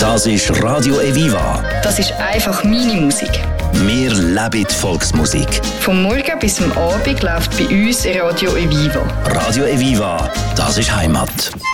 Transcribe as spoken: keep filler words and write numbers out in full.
Das ist Radio Eviva. Das ist einfach meine Musik. Wir leben die Volksmusik. Vom Morgen bis zum Abend läuft bei uns Radio Eviva. Radio Eviva, das ist Heimat.